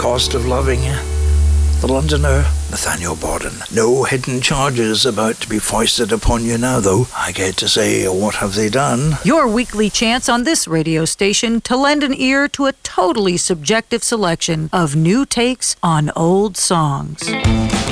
cost of loving you. The Londoner, Nathaniel Borden. No hidden charges about to be foisted upon you now, though. I get to say, what have they done? Your weekly chance on this radio station to lend an ear to a totally subjective selection of new takes on old songs.